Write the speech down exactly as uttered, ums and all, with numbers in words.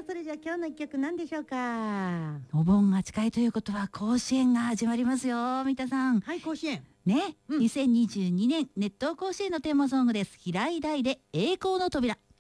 あそれじゃあ今日の一曲何でしょうか。 お盆が近いということは甲子園が始まりますよ、三田さん。 はい、甲子園ね、 うん、 にせんにじゅうにねん熱湯甲子園のテーマソングです。平井大で栄光の扉。